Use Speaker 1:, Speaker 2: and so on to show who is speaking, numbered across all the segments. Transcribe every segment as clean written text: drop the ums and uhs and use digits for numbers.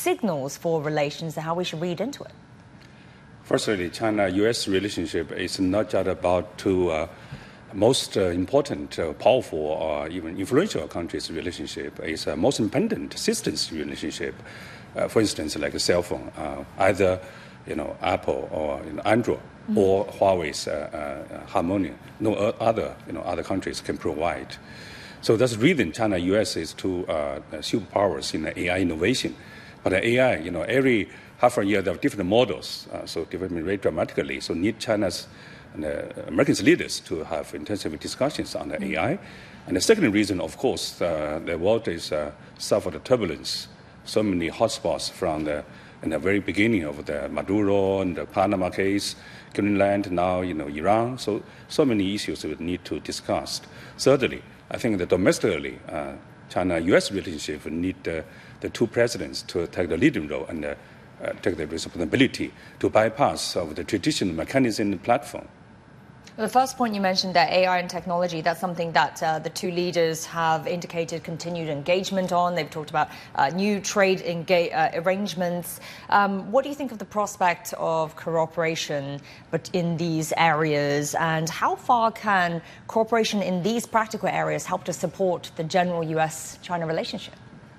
Speaker 1: signals for relations and how we should read into it?
Speaker 2: Firstly, China-U.S. relationship is not just about two most important, powerful, or even influential countries' relationship. It's a most independent systems relationship. For instance, like a cell phone, either Apple or Android or Huawei's Harmony. No other countries can provide. So that's the reason China-U.S. is two superpowers in AI innovation. But AI, every half a year there are different models, so developing very dramatically. So need China's and American leaders to have intensive discussions on the AI. And the second reason, of course, the world is suffered turbulence. So many hotspots from in the very beginning of the Maduro and the Panama case, Greenland, now Iran. So many issues we need to discuss. Thirdly, I think that domestically, China-U.S. relationship need the two presidents to take the leading role and take the responsibility to bypass of the traditional mechanism and platform.
Speaker 1: The first point you mentioned, that AI and technology, that's something that the two leaders have indicated continued engagement on. They've talked about new trade arrangements. What do you think of the prospect of cooperation but in these areas, and how far can cooperation in these practical areas help to support the general U.S.-China relationship?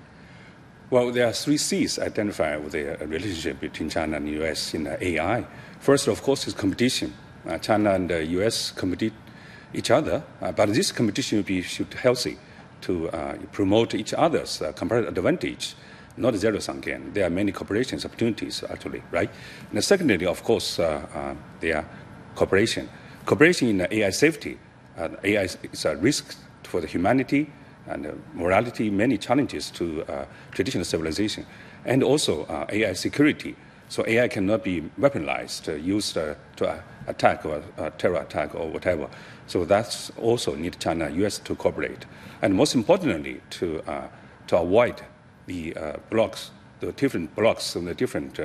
Speaker 2: Well, there are three C's identified with the relationship between China and the U.S. in AI. First, of course, is competition. China and the U.S. compete each other, but this competition should be healthy to promote each other's comparative advantage, not zero-sum game. There are many cooperation opportunities, actually, right? And secondly, of course, there are cooperation. Cooperation in AI safety. AI is a risk for the humanity and morality, many challenges to traditional civilization, and also AI security. So AI cannot be weaponized, used to attack or terror attack or whatever. So that's also need China-U.S. to cooperate, and most importantly, to avoid the blocks, the different blocks and the different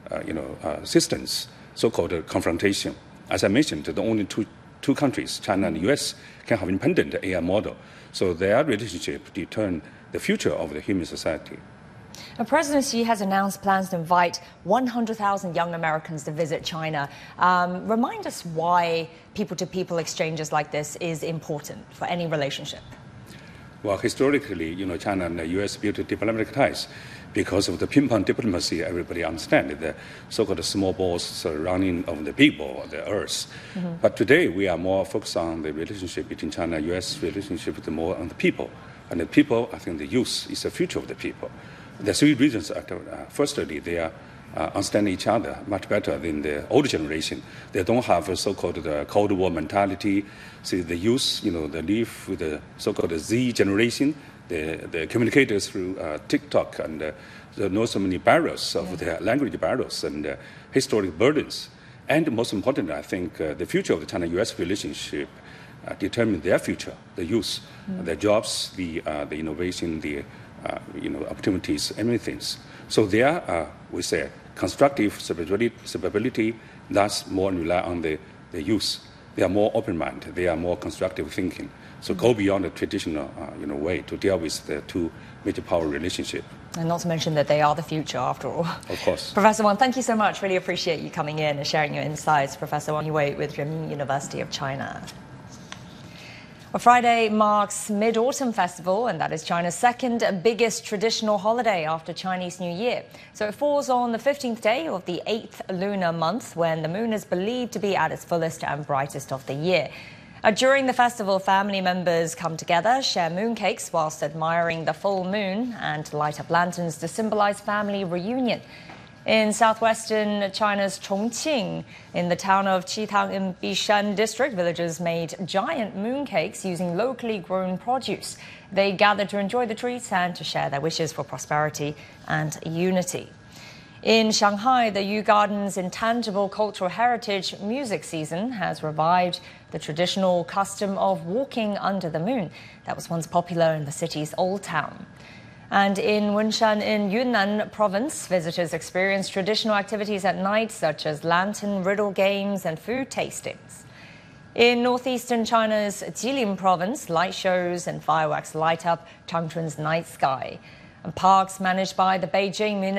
Speaker 2: systems, so-called confrontation. As I mentioned, the only two countries, China and the U.S., can have independent AI model. So their relationship determine the future of the human society.
Speaker 1: Now, President Xi has announced plans to invite 100,000 young Americans to visit China. Remind us why people-to-people exchanges like this is important for any relationship.
Speaker 2: Well, historically, China and the U.S. built diplomatic ties because of the ping-pong diplomacy. Everybody understands the so-called small balls surrounding of the big ball, the Earth. But today, we are more focused on the relationship between China and U.S. relationship with more on the people. And the people, I think the youth is the future of the people. The three reasons are, firstly, they understand each other much better than the older generation. They don't have a so-called Cold War mentality. See, the youth, they live with the so-called Z generation. They communicate through TikTok, and there are not so many barriers of their language barriers and historic burdens. And most importantly, I think the future of the China-U.S. relationship determine their future, the youth, their jobs, the innovation, the opportunities, everything. So there, we say, constructive stability, that's more rely on the youth. They are more open-minded. They are more constructive thinking. So go beyond the traditional way to deal with the two major power relationship.
Speaker 1: And not to mention that they are the future, after all.
Speaker 2: Of course.
Speaker 1: Professor Wang, thank you so much. Really appreciate you coming in and sharing your insights. Professor Wang Yiwei with Renmin University of China. Well, Friday marks Mid-Autumn Festival, and that is China's second biggest traditional holiday after Chinese New Year. So it falls on the 15th day of the 8th lunar month, when the moon is believed to be at its fullest and brightest of the year. During the festival, family members come together, share mooncakes whilst admiring the full moon, and light up lanterns to symbolize family reunion. In southwestern China's Chongqing, in the town of Qitang in Bishan district, villagers made giant mooncakes using locally grown produce. They gathered to enjoy the treats and to share their wishes for prosperity and unity. In Shanghai, the Yu Garden's intangible cultural heritage music season has revived the traditional custom of walking under the moon that was once popular in the city's old town. And in Wunshan in Yunnan province, visitors experience traditional activities at night, such as lantern riddle games and food tastings. In northeastern China's Jilin province, light shows and fireworks light up Changchun's night sky. And parks managed by the Beijing Municipal